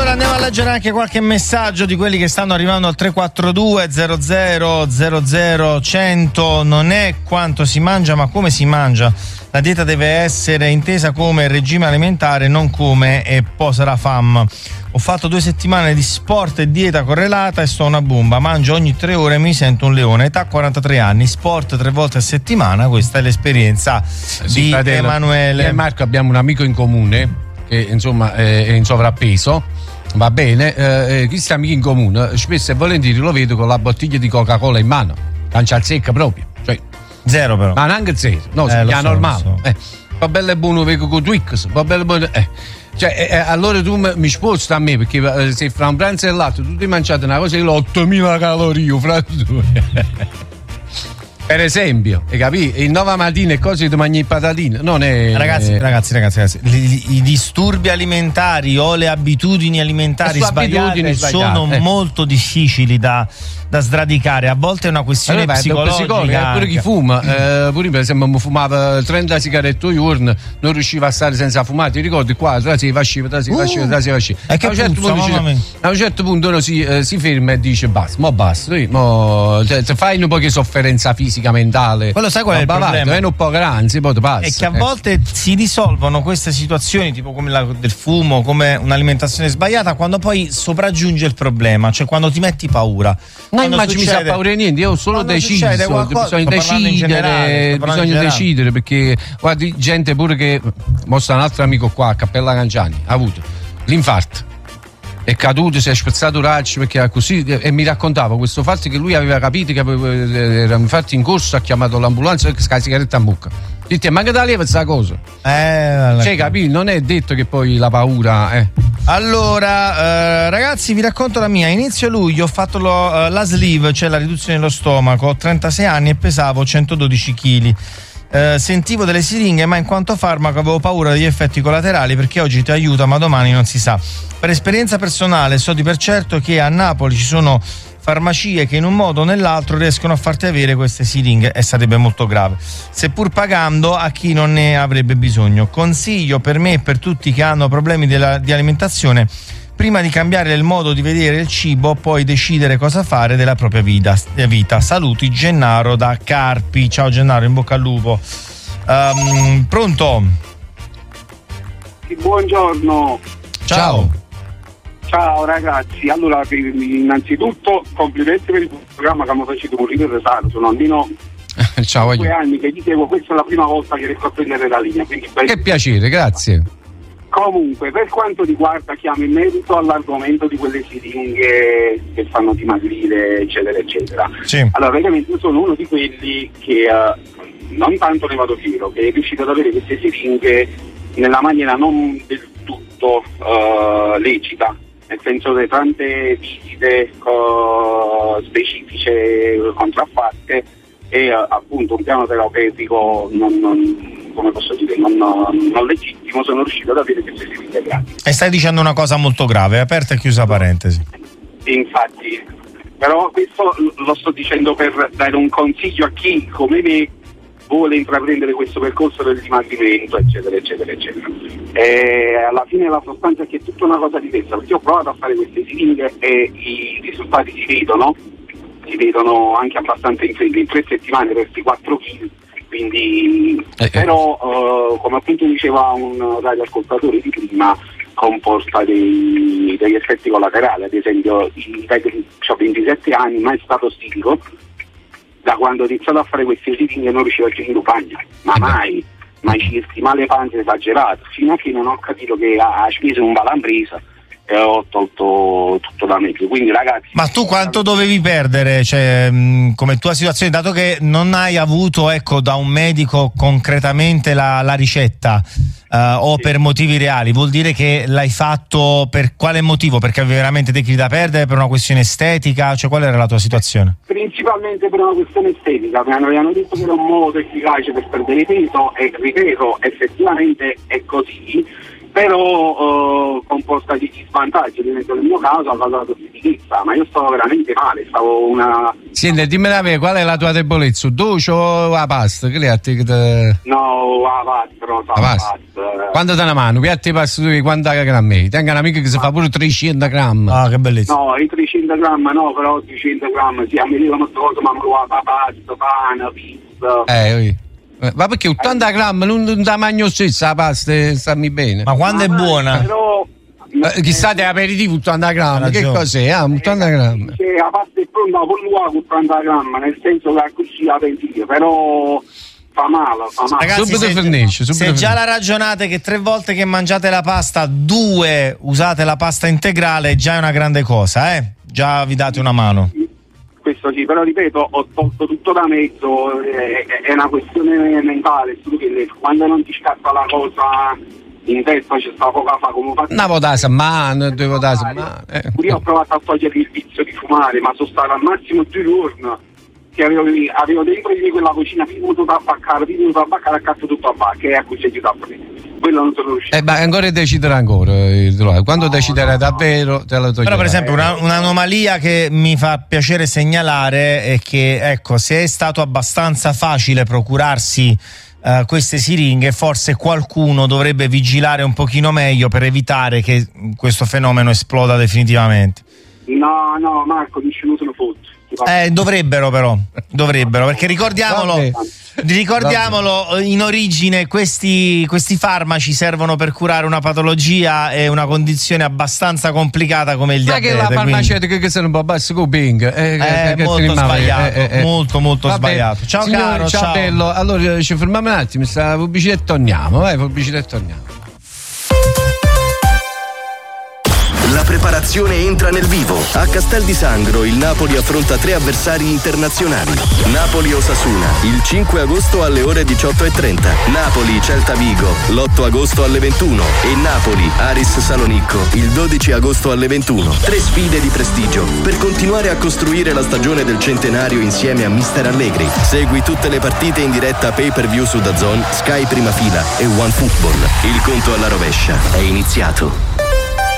Allora andiamo a leggere anche qualche messaggio di quelli che stanno arrivando al 342 00 100. Non è quanto si mangia ma come si mangia. La dieta deve essere intesa come regime alimentare, non come e poi sarà fam. Ho fatto 2 settimane di sport e dieta correlata e sto una bomba. Mangio ogni 3 ore e mi sento un leone. Età 43 anni, sport 3 volte a settimana. Questa è l'esperienza di fratello, Emanuele. Io e Marco abbiamo un amico in comune che insomma è in sovrappeso. Va bene, questi amici in comune spesso e volentieri lo vedo con la bottiglia di Coca-Cola in mano, cancia al secca proprio, cioè zero però. Ma neanche zero, no, si chiama normale. Va bello e buono vedo con Twix, va bello buono. Cioè, allora tu mi sposti a me, perché se fra un pranzo e l'altro tu ti hai mangiato una cosa che ho 8000 calorie, fra due. Per esempio, hai capito? Il 9 mattina e cose di mangi patatine. Non è. Ragazzi. I disturbi alimentari o le abitudini alimentari sbagliate sono molto difficili da sradicare. A volte è una questione psicologica. Pure chi fuma, pure per esempio mi fumava 30 sigarette al giorno, non riusciva a stare senza fumare. Ti ricordi qua? Si faceva. E che a un certo punto uno si ferma e dice basta, fai un po' di sofferenza fisica, mentale. Quello sai qual è il problema? È un po' grande, poi ti passa. È che a volte si risolvono queste situazioni, tipo come la del fumo, come un'alimentazione sbagliata, quando poi sopraggiunge il problema, cioè quando ti metti paura. Non immagini mi sa paura niente, io ho solo deciso, bisogna decidere, perché guardi, gente pure che mostra un altro amico qua a Cappella Canciani ha avuto l'infarto, è caduto, si è spezzato il braccio perché era così, e mi raccontava questo fatto che lui aveva capito che era infatti in corso, ha chiamato l'ambulanza perché la sigaretta in bocca. Ditti, ma che da lì questa cosa? Cioè, capito? Non è detto che poi la paura. Allora, ragazzi, vi racconto la mia. Inizio luglio ho fatto la sleeve, cioè la riduzione dello stomaco. Ho 36 anni e pesavo 112 kg. Sentivo delle siringhe, ma in quanto farmaco avevo paura degli effetti collaterali, perché oggi ti aiuta ma domani non si sa. Per esperienza personale so di per certo che a Napoli ci sono farmacie che in un modo o nell'altro riescono a farti avere queste siringhe, e sarebbe molto grave, seppur pagando a chi non ne avrebbe bisogno. Consiglio per me e per tutti che hanno problemi di alimentazione: prima di cambiare il modo di vedere il cibo, poi decidere cosa fare della propria vita. Saluti, Gennaro da Carpi. Ciao Gennaro, in bocca al lupo. Pronto? Buongiorno. Ciao Ragazzi, allora innanzitutto complimenti per il programma che mi facete morire di sano. Sono almeno 5 anni che dicevo, questa è la prima volta che riesco a prendere la linea, quindi che piacere, grazie. Comunque, per quanto riguarda, chiamo in merito all'argomento di quelle siringhe che fanno dimagrire, eccetera eccetera, sì. Allora veramente sono uno di quelli che non tanto ne vado fiero, che è riuscito ad avere queste siringhe nella maniera non del tutto lecita, nel senso che tante visite specifiche contraffatte e appunto un piano terapeutico come posso dire, non legittimo, sono riuscito ad avere queste siringhe gratis. E stai dicendo una cosa molto grave, aperta e chiusa parentesi. Infatti, però questo lo sto dicendo per dare un consiglio a chi come me vuole intraprendere questo percorso del dimagrimento, eccetera eccetera eccetera. E alla fine la sostanza è che è tutta una cosa diversa, perché ho provato a fare queste siringhe e i risultati si vedono anche abbastanza in fretta. In 3 settimane persi 4 kg, quindi però come appunto diceva un radioascoltatore di prima, comporta degli effetti collaterali. Ad esempio, ho 27 anni, mai stato stilico. Da quando ho iniziato a fare queste siringhe non riuscivo a girare in bagno, ma mai circhi male panze esagerato, fino a che non ho capito che a spese un balambresa e ho tolto tutto da me. Quindi ragazzi, ma tu quanto dovevi perdere, cioè, come tua situazione, dato che non hai avuto da un medico concretamente la ricetta o per motivi reali, vuol dire che l'hai fatto per quale motivo? Perché avevi veramente dei chili da perdere, per una questione estetica, cioè qual era la tua situazione? Principalmente per una questione estetica, mi hanno detto che era un modo efficace per perdere peso e ripeto, effettivamente è così. però comporta degli svantaggi, nel mio caso ha causa la tossichezza, ma io stavo veramente male, stavo una... Senti, dimmi qual è la tua debolezza, dolce o la pasta? No, la pasta, no, la pasta. Quando dà una mano, piatti pasta tu quanta grammi? Tengo un amico che si fa pure 300 grammi. Ah, che bellezza. No, i 300 grammi no, però 200 grammi, sì, a me dicono queste cose, ma la pasta, pane, pizza... Ma perché 80 grammi non da magno stesso la pasta, stammi bene. Ma quando è buona? Però... chissà di aperitivo 80 grammi, che cos'è? 80 grammi. La pasta è pronta con 80 grammi, nel senso che così la pensiero, però fa male. Ragazzi, subito se già la ragionate che 3 volte che mangiate la pasta, 2 usate la pasta integrale, già è una grande cosa, già vi date una mano. Questo sì, però ripeto, ho tolto tutto da mezzo, è una questione mentale, quando non ti scatta la cosa in testa c'è sta poca fa come faccio. Una volta a settimana, 2 volte a settimana. Io ho provato a togliere il vizio di fumare, ma sono stato al massimo 2 giorni che avevo dentro di me quella cucina finito da abbaccare, a cazzo tutto a bacca, e a cui ci aiuta a prendere. Quello non sono riuscito. Ma ancora deciderà ancora. Quando deciderai davvero te lo toglierai. Però per esempio un'anomalia che mi fa piacere segnalare è che, ecco, se è stato abbastanza facile procurarsi queste siringhe, forse qualcuno dovrebbe vigilare un pochino meglio per evitare che questo fenomeno esploda definitivamente. No, Marco, dici non sono foto. Dovrebbero, perché ricordiamolo, in origine questi farmaci servono per curare una patologia e una condizione abbastanza complicata come il diabete. Ma che la farmaceutica che se non può basta con Bing è molto sbagliato, molto sbagliato. Ciao signori, caro, ciao bello. Allora ci fermiamo un attimo, sta pubblicità e torniamo. La preparazione entra nel vivo. A Castel di Sangro il Napoli affronta 3 avversari internazionali. Napoli-Osasuna il 5 agosto alle ore 18:30. Napoli-Celta Vigo l'8 agosto alle 21 e Napoli-Aris Salonicco il 12 agosto alle 21. 3 sfide di prestigio per continuare a costruire la stagione del centenario insieme a Mister Allegri. Segui tutte le partite in diretta pay-per-view su DAZN, Sky Prima Fila e OneFootball. Il conto alla rovescia è iniziato.